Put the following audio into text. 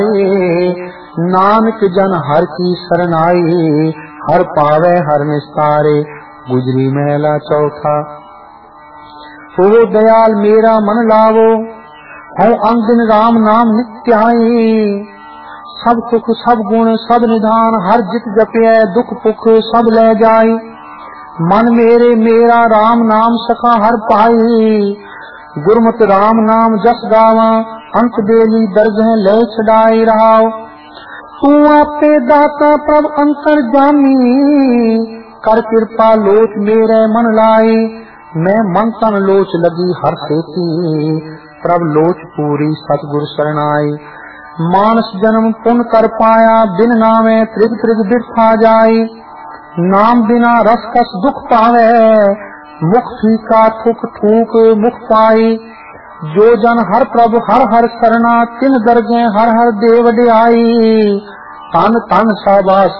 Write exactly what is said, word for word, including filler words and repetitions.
नानक जन हर की शरणाई, हर पावे हर निस्तारे। गुजरी महला चौथा। हो दयाल मेरा मन लावो, हूँ अंग दिन राम नाम नित्याई। सब सुख सब गुण सब निधान, हर जित जपे दुख पुख सब ले जाई। मन मेरे मेरा राम नाम सखा हर पाई। गुरमत राम नाम जस गावा, अंत बेली दरगह ले छड़ाई रहाओ। तू आपे दाता प्रभ अंतर जामी, कर कृपा लोच मेरे मन लाई। मैं मन तन लोच लगी हर सेती, प्रभ लोच पूरी सतगुर शरणाई। मानस जन्म पुन कर पाया, बिन नामे त्रिग त्रिग बिरथा जाई। नाम बिना रस कस दुख पावे, मुख फीका थुक थूक मुख पाई। जो जन हर प्रभु हर हर करना, तिन दरगे हर हर देव दियाई। तन तन शाबाश